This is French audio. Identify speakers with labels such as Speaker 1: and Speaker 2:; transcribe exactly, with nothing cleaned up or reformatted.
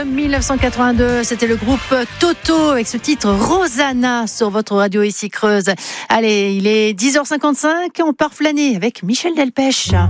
Speaker 1: mille neuf cent quatre-vingt-deux, c'était le groupe Toto avec ce titre Rosanna sur votre radio ici Creuse. Allez, il est dix heures cinquante-cinq, on part flâner avec Michel Delpech.